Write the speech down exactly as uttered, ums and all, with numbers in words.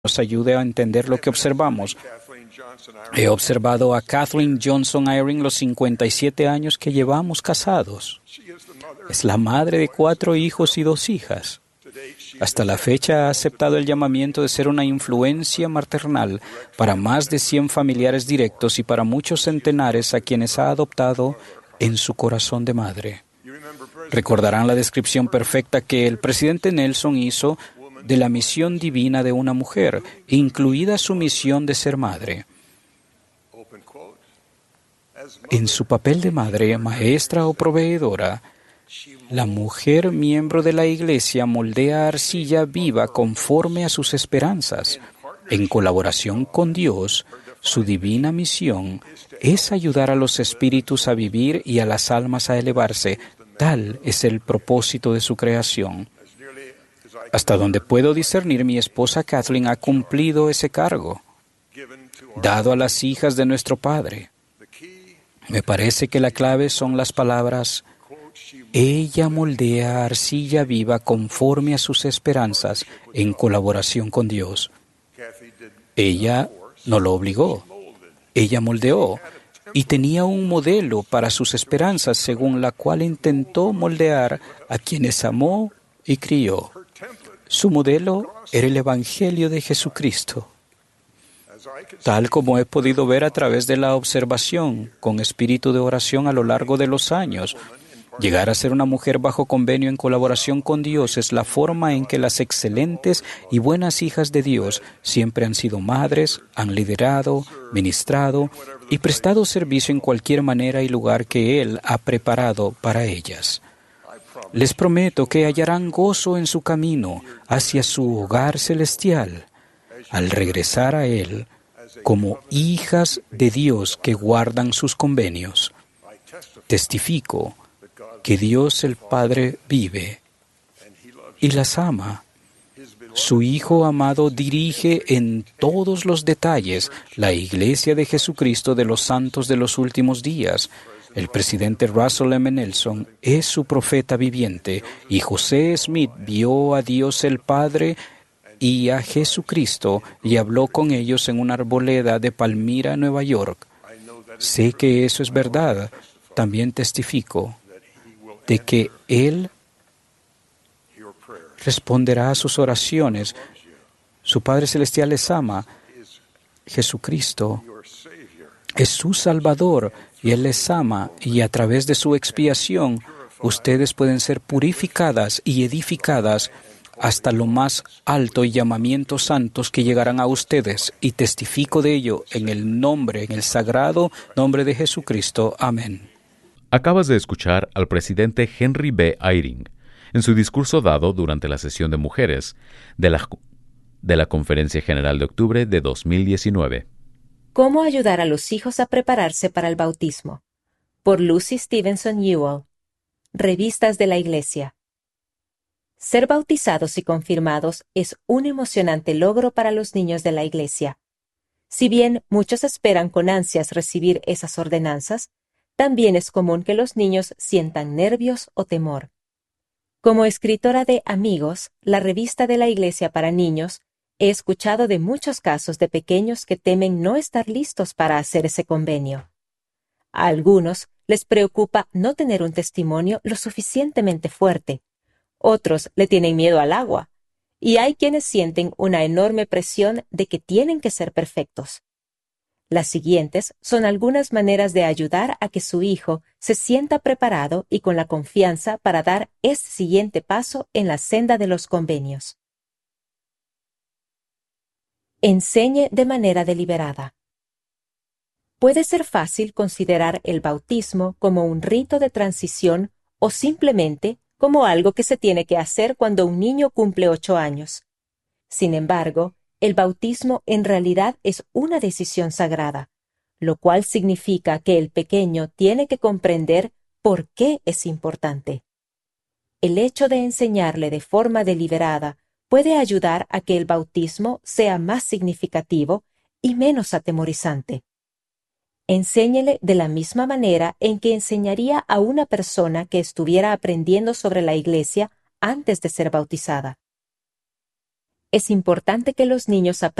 nos ayude a entender lo que observamos. He observado a Kathleen Johnson Eyring los cincuenta y siete años que llevamos casados. Es la madre de cuatro hijos y dos hijas. Hasta la fecha ha aceptado el llamamiento de ser una influencia maternal para más de cien familiares directos y para muchos centenares a quienes ha adoptado en su corazón de madre. Recordarán la descripción perfecta que el presidente Nelson hizo de la misión divina de una mujer, incluida su misión de ser madre. En su papel de madre, maestra o proveedora, la mujer miembro de la Iglesia moldea arcilla viva conforme a sus esperanzas. En colaboración con Dios, su divina misión es ayudar a los espíritus a vivir y a las almas a elevarse. Tal es el propósito de su creación. Hasta donde puedo discernir, mi esposa Kathleen ha cumplido ese cargo, dado a las hijas de nuestro Padre. Me parece que la clave son las palabras: ella moldea arcilla viva conforme a sus esperanzas en colaboración con Dios. Ella no lo obligó. Ella moldeó y tenía un modelo para sus esperanzas según la cual intentó moldear a quienes amó y crió. Su modelo era el Evangelio de Jesucristo. Tal como he podido ver a través de la observación con espíritu de oración a lo largo de los años, llegar a ser una mujer bajo convenio en colaboración con Dios es la forma en que las excelentes y buenas hijas de Dios siempre han sido madres, han liderado, ministrado y prestado servicio en cualquier manera y lugar que Él ha preparado para ellas. Les prometo que hallarán gozo en su camino hacia su hogar celestial al regresar a Él como hijas de Dios que guardan sus convenios. Testifico que Dios el Padre vive y las ama. Su Hijo amado dirige en todos los detalles la Iglesia de Jesucristo de los santos de los últimos días. El presidente Russell M. Nelson es su profeta viviente y José Smith vio a Dios el Padre y a Jesucristo y habló con ellos en una arboleda de Palmira, Nueva York. Sé que eso es verdad. También testifico de que Él responderá a sus oraciones. Su Padre Celestial les ama. Jesucristo es su Salvador y Él les ama, y a través de su expiación ustedes pueden ser purificadas y edificadas hasta lo más alto y llamamientos santos que llegarán a ustedes, y testifico de ello en el nombre, en el sagrado nombre de Jesucristo. Amén. Acabas de escuchar al presidente Henry B. Eyring en su discurso dado durante la sesión de mujeres de la, de la Conferencia General de Octubre de dos mil diecinueve. ¿Cómo ayudar a los hijos a prepararse para el bautismo? Por Lucy Stevenson Ewell. Revistas de la Iglesia. Ser bautizados y confirmados es un emocionante logro para los niños de la Iglesia. Si bien muchos esperan con ansias recibir esas ordenanzas, también es común que los niños sientan nervios o temor. Como escritora de Amigos, la revista de la Iglesia para niños, he escuchado de muchos casos de pequeños que temen no estar listos para hacer ese convenio. A algunos les preocupa no tener un testimonio lo suficientemente fuerte. Otros le tienen miedo al agua. Y hay quienes sienten una enorme presión de que tienen que ser perfectos. Las siguientes son algunas maneras de ayudar a que su hijo se sienta preparado y con la confianza para dar ese siguiente paso en la senda de los convenios. Enseñe de manera deliberada. Puede ser fácil considerar el bautismo como un rito de transición o simplemente como algo que se tiene que hacer cuando un niño cumple ocho años. Sin embargo, el bautismo en realidad es una decisión sagrada, lo cual significa que el pequeño tiene que comprender por qué es importante. El hecho de enseñarle de forma deliberada puede ayudar a que el bautismo sea más significativo y menos atemorizante. Enséñele de la misma manera en que enseñaría a una persona que estuviera aprendiendo sobre la Iglesia antes de ser bautizada. Es importante que los niños aprendan